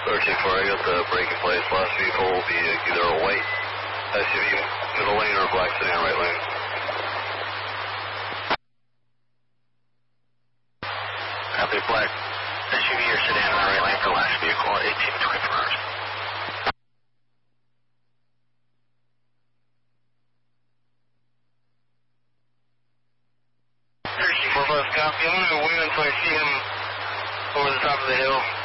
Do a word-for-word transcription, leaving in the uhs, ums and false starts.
thirteen four, I got the break in place. Last vehicle will be either a white S U V middle lane or a black sedan right lane. Copy, black S U V or sedan in the right lane for last vehicle at eighteen to twenty-four hours. thirteen four five, copy. I'm going to wait until I see him over the top of the hill.